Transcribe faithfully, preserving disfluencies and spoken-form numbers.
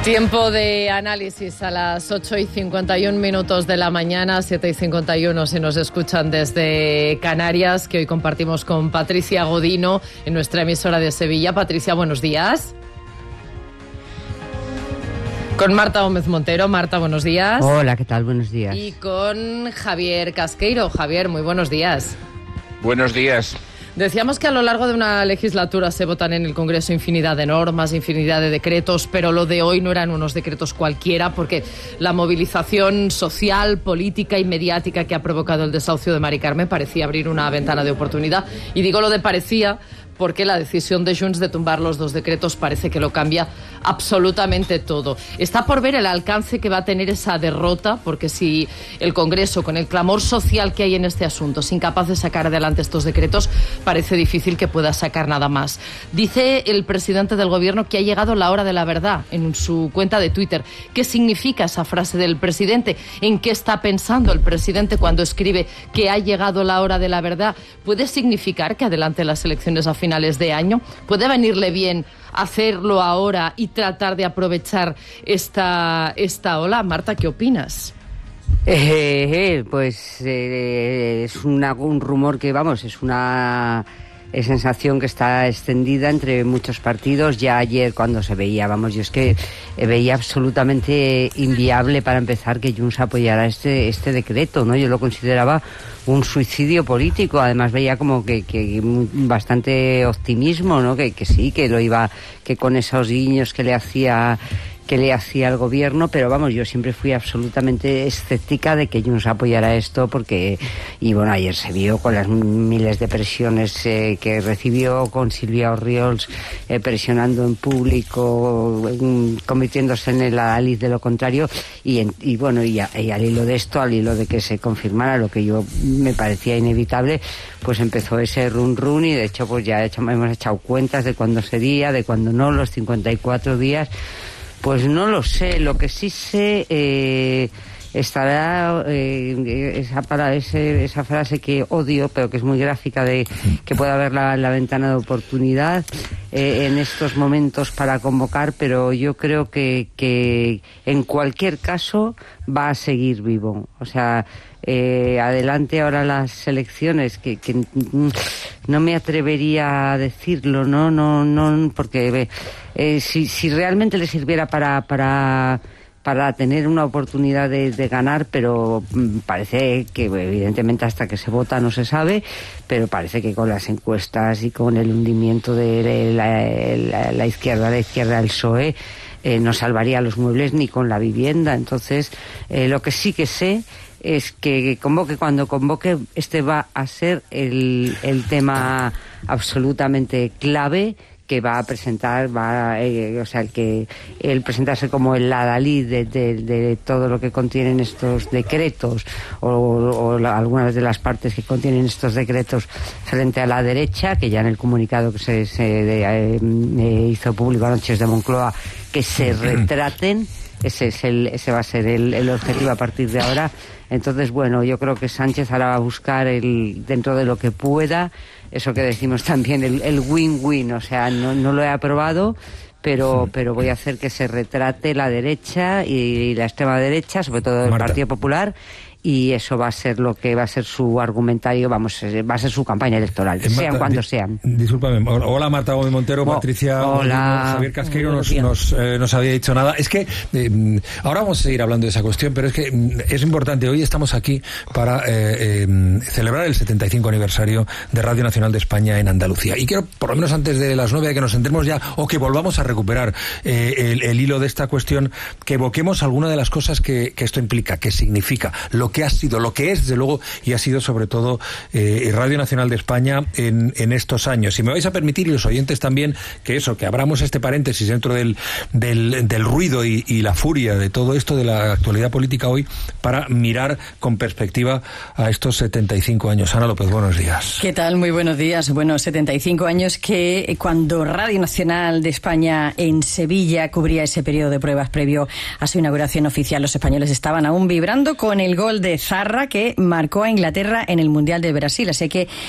Tiempo de análisis a las ocho y cincuenta y un minutos de la mañana, siete y cincuenta y uno si nos escuchan desde Canarias, que hoy compartimos con Patricia Godino en nuestra emisora de Sevilla. Patricia, buenos días. Con Marta Gómez Montero. Marta, buenos días. Hola, ¿qué tal? Buenos días. Y con Javier Casqueiro. Javier, muy buenos días. Buenos días. Decíamos que a lo largo de una legislatura se votan en el Congreso infinidad de normas, infinidad de decretos, pero lo de hoy no eran unos decretos cualquiera, porque la movilización social, política y mediática que ha provocado el desahucio de Mari Carmen parecía abrir una ventana de oportunidad. Y digo lo de parecía porque la decisión de Junts de tumbar los dos decretos parece que lo cambia absolutamente todo. Está por ver el alcance que va a tener esa derrota, porque si el Congreso, con el clamor social que hay en este asunto, es incapaz de sacar adelante estos decretos, parece difícil que pueda sacar nada más. Dice el presidente del Gobierno que ha llegado la hora de la verdad en su cuenta de Twitter. ¿Qué significa esa frase del presidente? ¿En qué está pensando el presidente cuando escribe que ha llegado la hora de la verdad? ¿Puede significar que adelante las elecciones a finales de año? ¿Puede venirle bien hacerlo ahora y tratar de aprovechar esta, esta ola? Marta, ¿qué opinas? Eh, eh, pues eh, es una, un rumor que, vamos, es una eh, sensación que está extendida entre muchos partidos. Ya ayer cuando se veía, vamos, yo es que eh, veía absolutamente inviable para empezar que Junts apoyara este, este decreto, ¿no? Yo lo consideraba un suicidio político. Además veía como que, que bastante optimismo, ¿no? Que, que sí, que lo iba, que con esos guiños que le hacía que le hacía el gobierno, pero vamos, yo siempre fui absolutamente escéptica de que Junts apoyara esto, porque, y bueno, ayer se vio con las miles de presiones eh, que recibió, con Silvia Orriols eh, presionando en público, eh, convirtiéndose en el adalid de lo contrario, y, en, y bueno, y, a, y al hilo de esto, al hilo de que se confirmara lo que yo me parecía inevitable, pues empezó ese run run, y de hecho pues ya he hecho, hemos echado cuentas de cuándo sería, de cuándo no, los cincuenta y cuatro días. Pues no lo sé. Lo que sí sé, eh, estará eh, esa, para ese, esa frase que odio, pero que es muy gráfica, de que puede haber la, la ventana de oportunidad eh, en estos momentos para convocar, pero yo creo que, que en cualquier caso va a seguir vivo. O sea, eh, adelante ahora las elecciones, que, que no me atrevería a decirlo, no, no, no, porque eh, si, si realmente le sirviera para, para para tener una oportunidad de, de ganar, pero parece que evidentemente hasta que se vota no se sabe, pero parece que con las encuestas y con el hundimiento de la, la, la izquierda, la izquierda del P S O E, eh, no salvaría los muebles ni con la vivienda. Entonces, eh, lo que sí que sé es que convoque cuando convoque, este va a ser el, el tema absolutamente clave que va a presentar, va eh, o sea, el que el presentarse como el adalid de, de, de todo lo que contienen estos decretos, o, o la, algunas de las partes que contienen estos decretos frente a la derecha, que ya en el comunicado que se, se de, eh, eh, hizo público anoche de Moncloa, que se retraten. Ese es el, ese va a ser el, el objetivo a partir de ahora. Entonces, bueno, yo creo que Sánchez ahora va a buscar el, dentro de lo que pueda, eso que decimos también, el, el win-win. O sea, no, no lo he aprobado, pero, pero voy a hacer que se retrate la derecha y la extrema derecha, sobre todo el Marta. Partido Popular, y eso va a ser lo que va a ser su argumentario, vamos, va a ser su campaña electoral, eh, sean Marta, cuando di, sean. Discúlpame, hola Marta Gómez Montero, oh, Patricia, hola, Javier Casqueiro nos, nos, eh, nos había dicho nada. Es que eh, ahora vamos a seguir hablando de esa cuestión, pero es que eh, es importante, hoy estamos aquí para eh, eh, celebrar el setenta y cinco aniversario de Radio Nacional de España en Andalucía. Y quiero, por lo menos antes de las nueve, que nos centremos ya, o que volvamos a recuperar eh, el, el hilo de esta cuestión, que evoquemos alguna de las cosas que, que esto implica, que significa, lo que ha sido, lo que es, desde luego, y ha sido sobre todo eh, Radio Nacional de España en, en estos años. Si me vais a permitir, y los oyentes también, que eso, que abramos este paréntesis dentro del, del, del ruido y, y la furia de todo esto de la actualidad política hoy, para mirar con perspectiva a estos setenta y cinco años. Ana López, buenos días. ¿Qué tal? Muy buenos días. Bueno, setenta y cinco años que cuando Radio Nacional de España en Sevilla cubría ese periodo de pruebas previo a su inauguración oficial, los españoles estaban aún vibrando con el gol de Zarra que marcó a Inglaterra en el Mundial de Brasil. Así que